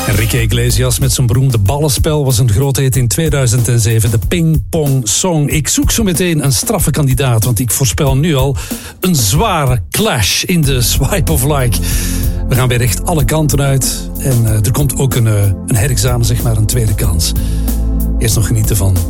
Enrique Iglesias met zijn beroemde ballenspel was een grote hit in 2007. De Ping Pong Song. Ik zoek zo meteen een straffe kandidaat, want ik voorspel nu al een zware clash in de Swipe of Like. We gaan weer echt alle kanten uit. En er komt ook een herexamen, zeg maar, een tweede kans. Eerst nog genieten van